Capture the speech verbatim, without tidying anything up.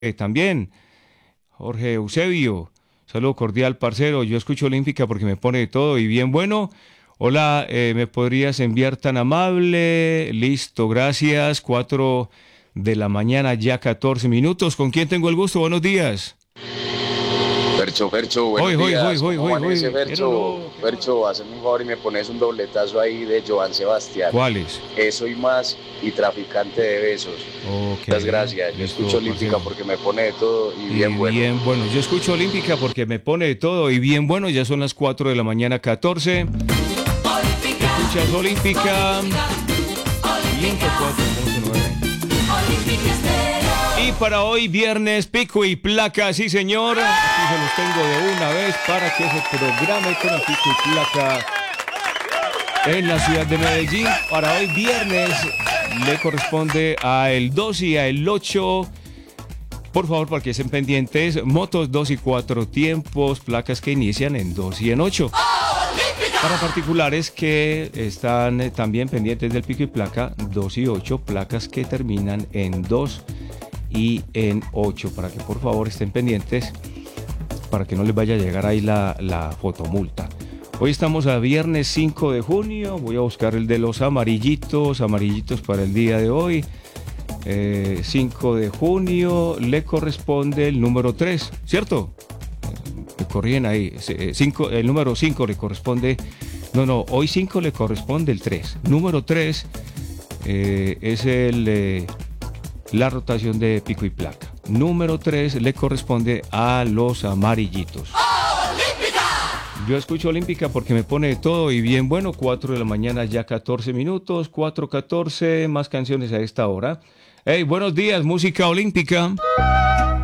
eh, también. Jorge Eusebio, saludo cordial, parcero. Yo escucho Olímpica porque me pone de todo y bien bueno. Hola, eh, ¿me podrías enviar tan amable? Listo, gracias. Cuatro de la mañana, ya catorce minutos. ¿Con quién tengo el gusto? Buenos días. Fercho, Fercho, Hoy, buenos hoy, hoy, días. hoy, ¿Cómo hoy, amanece, hoy. Fercho? Fercho, hazme un favor y me pones un dobletazo ahí de Joan Sebastián. ¿Cuáles? Eso y más, y traficante de besos. Ok. Muchas gracias. Yo Listo, escucho Olímpica parcero. porque me pone de todo y Y bien bueno. bien bueno. Yo escucho Olímpica porque me pone de todo y bien bueno. Ya son las cuatro de la mañana, catorce. Escuchas Olímpica. ciento cuatro punto nueve. Y para hoy, viernes, pico y placa, sí señor. Aquí se los tengo de una vez para que se programe con el pico y placa en la ciudad de Medellín. Para hoy, viernes, le corresponde a el dos y a el ocho. Por favor, para que estén pendientes, motos dos y cuatro tiempos, placas que inician en dos y en ocho. Para particulares que están eh, también pendientes del pico y placa, dos y ocho, placas que terminan en dos y en ocho, para que por favor estén pendientes, para que no les vaya a llegar ahí la, la fotomulta. Hoy estamos a viernes cinco de junio, voy a buscar el de los amarillitos, amarillitos para el día de hoy. Eh, cinco de junio le corresponde el número tres, ¿cierto? Me corrigen ahí, eh, cinco, el número cinco le corresponde, no, no, hoy cinco le corresponde el tres. Número tres eh, es el... Eh, la rotación de pico y placa. Número tres le corresponde a los amarillitos. ¡Olímpica! Yo escucho Olímpica porque me pone de todo y bien bueno. cuatro de la mañana, ya catorce minutos. cuatro catorce, más canciones a esta hora. Hey, buenos días, música olímpica.